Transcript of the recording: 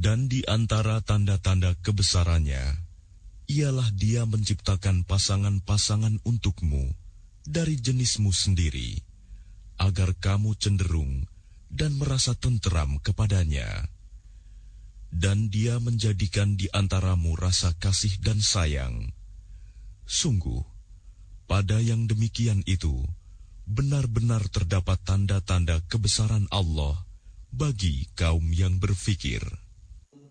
Dan di antara tanda-tanda kebesarannya, ialah Dia menciptakan pasangan-pasangan untukmu dari jenismu sendiri, agar kamu cenderung dan merasa tenteram kepadanya. Dan Dia menjadikan di antaramu rasa kasih dan sayang. Sungguh, pada yang demikian itu, benar-benar terdapat tanda-tanda kebesaran Allah bagi kaum yang berfikir.